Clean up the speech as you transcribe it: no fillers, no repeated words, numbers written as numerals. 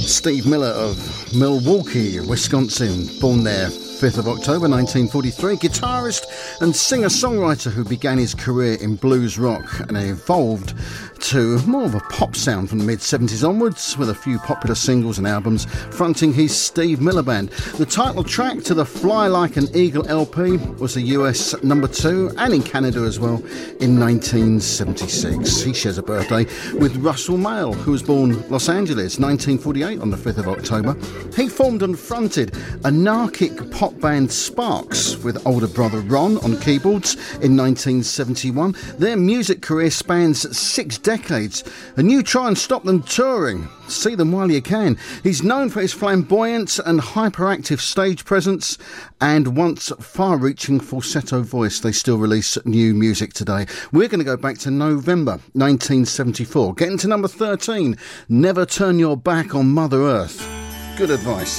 Steve Miller of Milwaukee, Wisconsin, born there 5th of October 1943, guitarist and singer-songwriter who began his career in blues rock and evolved to more of a pop sound from the mid-70s onwards, with a few popular singles and albums fronting his Steve Miller Band. The title track to the Fly Like an Eagle LP was a US number 2 and in Canada as well in 1976. He shares a birthday with Russell Mael, who was born Los Angeles 1948 on the 5th of October. He formed and fronted anarchic pop band Sparks with older brother Ron on keyboards in 1971. Their music career spans 6 decades, and you try and stop them touring. See them while you can. He's known for his flamboyant and hyperactive stage presence and once far-reaching falsetto voice. They still release new music today. We're going to go back to November 1974, getting to number 13, Never Turn Your Back on Mother Earth. Good advice.